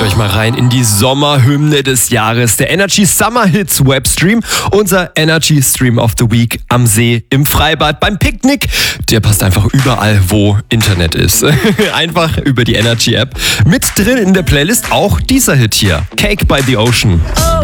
euch mal rein in die Sommerhymne des Jahres. Der Energy Summer Hits Webstream. Unser Energy Stream of the Week am See, im Freibad, beim Picknick. Der passt einfach überall, wo Internet ist. Einfach über die Energy App. Mit drin in der Playlist auch dieser Hit hier. Cake by the Ocean.